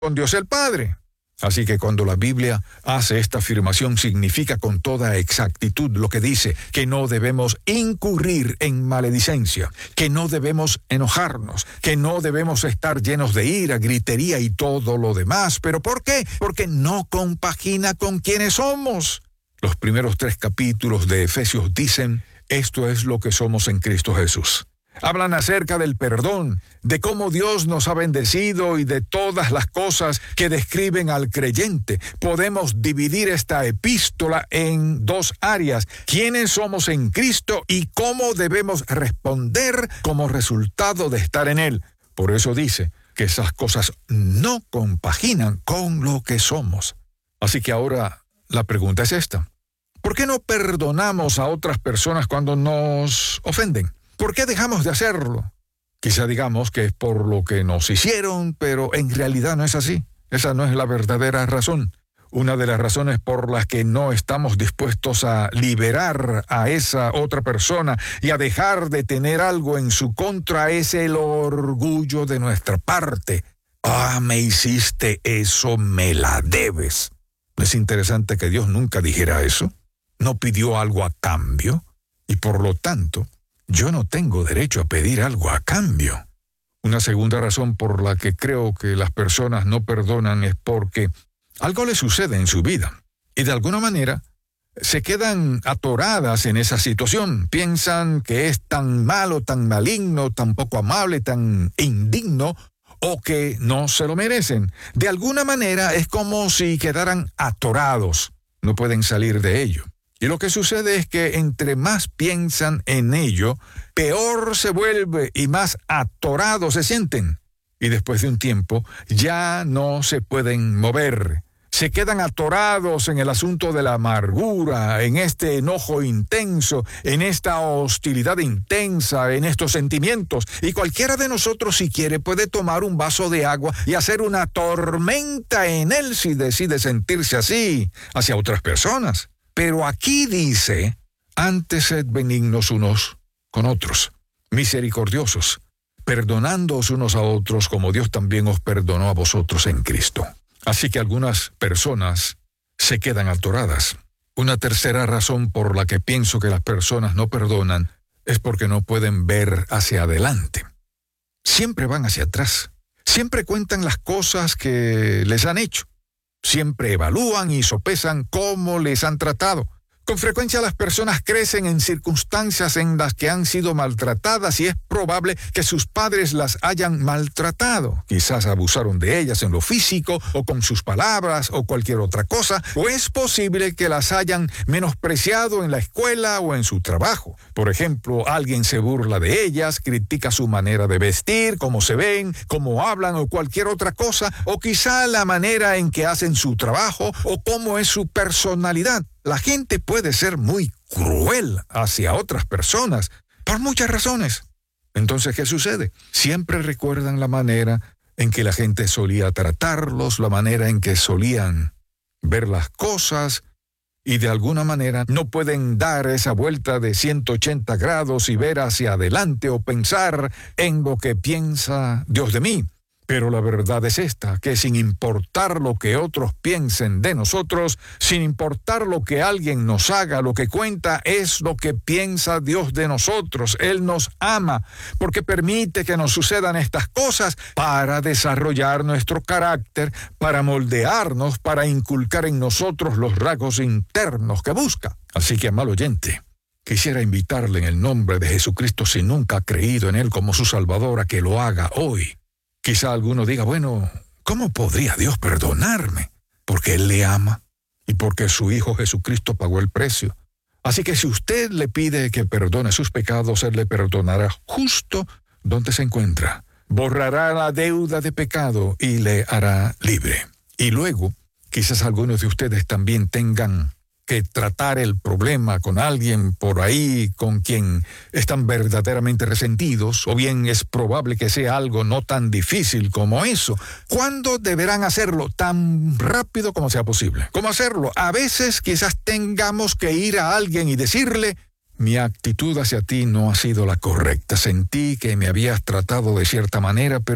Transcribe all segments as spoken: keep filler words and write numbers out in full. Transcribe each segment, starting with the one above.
con Dios el Padre. Así que cuando la Biblia hace esta afirmación, significa con toda exactitud lo que dice, que no debemos incurrir en maledicencia, que no debemos enojarnos, que no debemos estar llenos de ira, gritería y todo lo demás. ¿Pero por qué? Porque no compagina con quienes somos. Los primeros tres capítulos de Efesios dicen, esto es lo que somos en Cristo Jesús. Hablan acerca del perdón, de cómo Dios nos ha bendecido y de todas las cosas que describen al creyente. Podemos dividir esta epístola en dos áreas: quiénes somos en Cristo y cómo debemos responder como resultado de estar en Él. Por eso dice que esas cosas no compaginan con lo que somos. Así que ahora la pregunta es esta: ¿por qué no perdonamos a otras personas cuando nos ofenden? ¿Por qué dejamos de hacerlo? Quizá digamos que es por lo que nos hicieron, pero en realidad no es así. Esa no es la verdadera razón. Una de las razones por las que no estamos dispuestos a liberar a esa otra persona y a dejar de tener algo en su contra es el orgullo de nuestra parte. Ah, me hiciste eso, me la debes. ¿No es interesante que Dios nunca dijera eso? No pidió algo a cambio y por lo tanto, yo no tengo derecho a pedir algo a cambio. Una segunda razón por la que creo que las personas no perdonan es porque algo les sucede en su vida y de alguna manera se quedan atoradas en esa situación. Piensan que es tan malo, tan maligno, tan poco amable, tan indigno o que no se lo merecen. De alguna manera es como si quedaran atorados. No pueden salir de ello. Y lo que sucede es que entre más piensan en ello, peor se vuelve y más atorados se sienten. Y después de un tiempo ya no se pueden mover. Se quedan atorados en el asunto de la amargura, en este enojo intenso, en esta hostilidad intensa, en estos sentimientos. Y cualquiera de nosotros, si quiere, puede tomar un vaso de agua y hacer una tormenta en él si decide sentirse así hacia otras personas. Pero aquí dice, antes sed benignos unos con otros, misericordiosos, perdonándoos unos a otros como Dios también os perdonó a vosotros en Cristo. Así que algunas personas se quedan atoradas. Una tercera razón por la que pienso que las personas no perdonan es porque no pueden ver hacia adelante. Siempre van hacia atrás. Siempre cuentan las cosas que les han hecho. Siempre evalúan y sopesan cómo les han tratado. Con frecuencia las personas crecen en circunstancias en las que han sido maltratadas y es probable que sus padres las hayan maltratado. Quizás abusaron de ellas en lo físico o con sus palabras o cualquier otra cosa, o es posible que las hayan menospreciado en la escuela o en su trabajo. Por ejemplo, alguien se burla de ellas, critica su manera de vestir, cómo se ven, cómo hablan o cualquier otra cosa, o quizá la manera en que hacen su trabajo o cómo es su personalidad. La gente puede ser muy cruel hacia otras personas por muchas razones. Entonces, ¿qué sucede? Siempre recuerdan la manera en que la gente solía tratarlos, la manera en que solían ver las cosas, y de alguna manera no pueden dar esa vuelta de ciento ochenta grados y ver hacia adelante o pensar en lo que piensa Dios de mí. Pero la verdad es esta, que sin importar lo que otros piensen de nosotros, sin importar lo que alguien nos haga, lo que cuenta es lo que piensa Dios de nosotros. Él nos ama porque permite que nos sucedan estas cosas para desarrollar nuestro carácter, para moldearnos, para inculcar en nosotros los rasgos internos que busca. Así que, amado oyente, quisiera invitarle en el nombre de Jesucristo, si nunca ha creído en Él como su Salvador, a que lo haga hoy. Quizá alguno diga, bueno, ¿cómo podría Dios perdonarme? Porque Él le ama y porque su Hijo Jesucristo pagó el precio. Así que si usted le pide que perdone sus pecados, Él le perdonará justo donde se encuentra. Borrará la deuda de pecado y le hará libre. Y luego, quizás algunos de ustedes también tengan que tratar el problema con alguien por ahí con quien están verdaderamente resentidos, o bien es probable que sea algo no tan difícil como eso. ¿Cuándo deberán hacerlo? Tan rápido como sea posible. ¿Cómo hacerlo? A veces quizás tengamos que ir a alguien y decirle, mi actitud hacia ti no ha sido la correcta. Sentí que me habías tratado de cierta manera, pero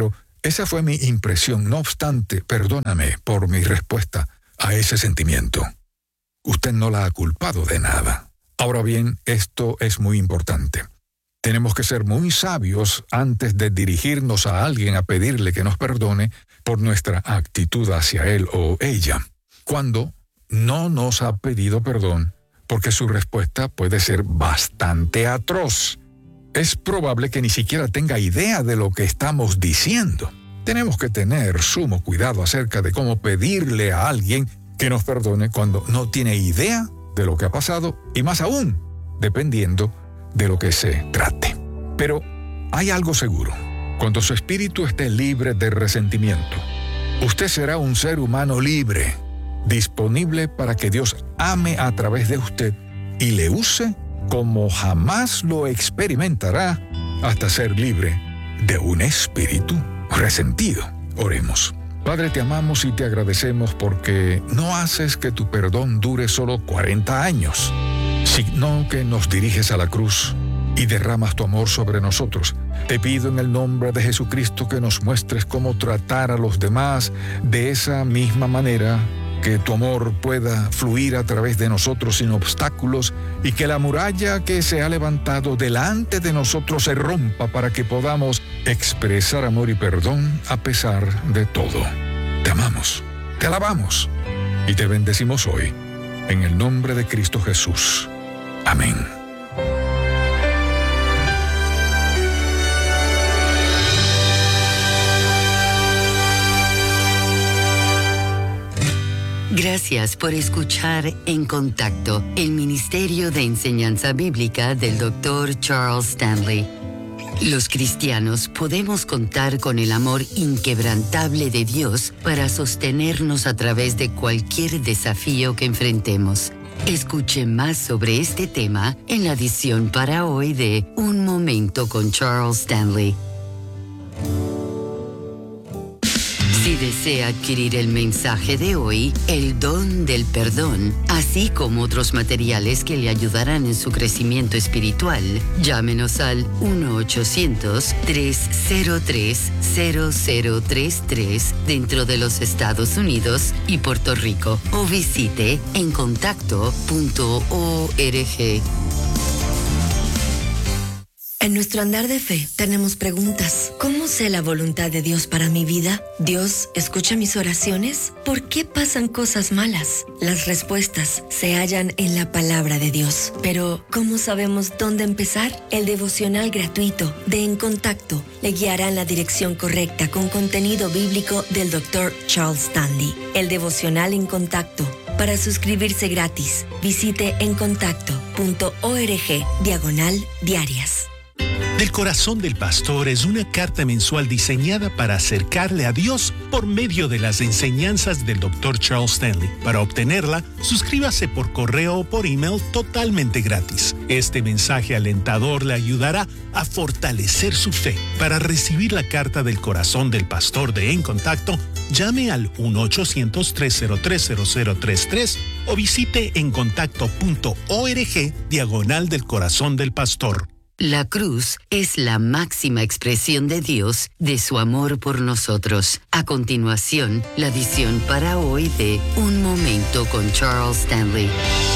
Esa fue mi impresión. No obstante, perdóname por mi respuesta a ese sentimiento. Usted no la ha culpado de nada. Ahora bien, esto es muy importante. Tenemos que ser muy sabios antes de dirigirnos a alguien a pedirle que nos perdone por nuestra actitud hacia él o ella, cuando no nos ha pedido perdón, porque su respuesta puede ser bastante atroz. Es probable que ni siquiera tenga idea de lo que estamos diciendo. Tenemos que tener sumo cuidado acerca de cómo pedirle a alguien que nos perdone cuando no tiene idea de lo que ha pasado y más aún, dependiendo de lo que se trate. Pero hay algo seguro. Cuando su espíritu esté libre de resentimiento, usted será un ser humano libre, disponible para que Dios ame a través de usted y le use como jamás lo experimentará hasta ser libre de un espíritu resentido. Oremos. Padre, te amamos y te agradecemos porque no haces que tu perdón dure solo cuarenta años, sino que nos diriges a la cruz y derramas tu amor sobre nosotros. Te pido en el nombre de Jesucristo que nos muestres cómo tratar a los demás de esa misma manera, que tu amor pueda fluir a través de nosotros sin obstáculos y que la muralla que se ha levantado delante de nosotros se rompa para que podamos expresar amor y perdón a pesar de todo. Te amamos, te alabamos y te bendecimos hoy, en el nombre de Cristo Jesús. Amén. Gracias por escuchar En Contacto, el Ministerio de Enseñanza Bíblica del doctor Charles Stanley. Los cristianos podemos contar con el amor inquebrantable de Dios para sostenernos a través de cualquier desafío que enfrentemos. Escuche más sobre este tema en la edición para hoy de Un Momento con Charles Stanley. Si desea adquirir el mensaje de hoy, El Don del Perdón, así como otros materiales que le ayudarán en su crecimiento espiritual, llámenos al uno ochocientos, tres cero tres, cero cero tres tres dentro de los Estados Unidos y Puerto Rico o visite en contacto punto org. En nuestro andar de fe tenemos preguntas. ¿Cómo sé la voluntad de Dios para mi vida? ¿Dios escucha mis oraciones? ¿Por qué pasan cosas malas? Las respuestas se hallan en la palabra de Dios. Pero, ¿cómo sabemos dónde empezar? El devocional gratuito de En Contacto le guiará en la dirección correcta con contenido bíblico del doctor Charles Stanley. El devocional En Contacto. Para suscribirse gratis, visite en contacto punto org diagonal diarias. Del Corazón del Pastor es una carta mensual diseñada para acercarle a Dios por medio de las enseñanzas del doctor Charles Stanley. Para obtenerla, suscríbase por correo o por email totalmente gratis. Este mensaje alentador le ayudará a fortalecer su fe. Para recibir la carta del Corazón del Pastor de En Contacto, llame al uno ochocientos, tres cero tres, cero cero tres tres o visite en contacto punto org diagonal del Corazón del Pastor. La cruz es la máxima expresión de Dios de su amor por nosotros. A continuación, la edición para hoy de Un Momento con Charles Stanley.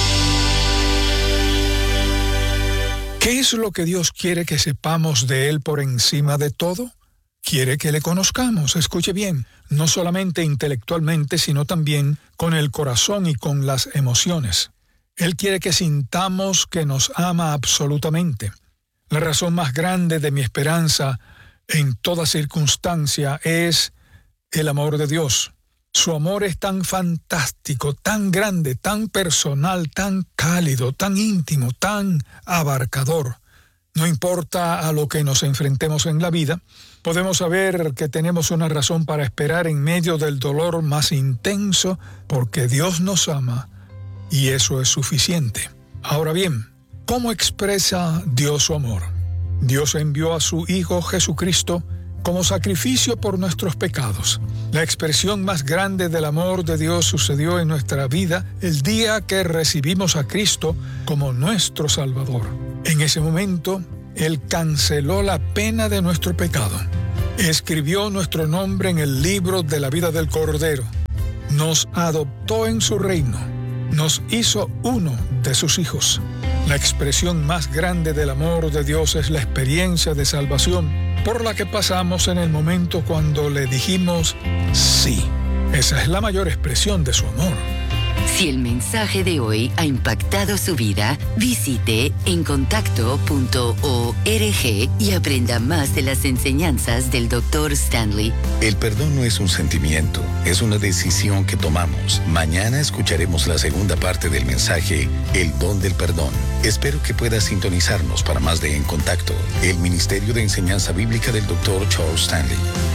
¿Qué es lo que Dios quiere que sepamos de Él por encima de todo? Quiere que le conozcamos, escuche bien, no solamente intelectualmente, sino también con el corazón y con las emociones. Él quiere que sintamos que nos ama absolutamente. La razón más grande de mi esperanza en toda circunstancia es el amor de Dios. Su amor es tan fantástico, tan grande, tan personal, tan cálido, tan íntimo, tan abarcador. No importa a lo que nos enfrentemos en la vida, podemos saber que tenemos una razón para esperar en medio del dolor más intenso, porque Dios nos ama y eso es suficiente. Ahora bien, ¿cómo expresa Dios su amor? Dios envió a su Hijo Jesucristo como sacrificio por nuestros pecados. La expresión más grande del amor de Dios sucedió en nuestra vida el día que recibimos a Cristo como nuestro Salvador. En ese momento, Él canceló la pena de nuestro pecado. escribió nuestro nombre en el libro de la vida del Cordero, nos adoptó en su reino, nos hizo uno de sus hijos. La expresión más grande del amor de Dios es la experiencia de salvación por la que pasamos en el momento cuando le dijimos sí. Esa es la mayor expresión de su amor. Si el mensaje de hoy ha impactado su vida, visite encontacto punto org y aprenda más de las enseñanzas del doctor Stanley. El perdón no es un sentimiento, es una decisión que tomamos. Mañana escucharemos la segunda parte del mensaje, El don del perdón. Espero que puedas sintonizarnos para más de En Contacto, el Ministerio de Enseñanza Bíblica del doctor Charles Stanley.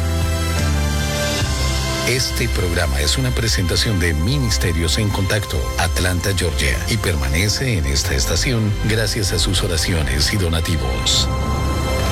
Este programa es una presentación de Ministerios en Contacto, Atlanta, Georgia, y permanece en esta estación gracias a sus oraciones y donativos.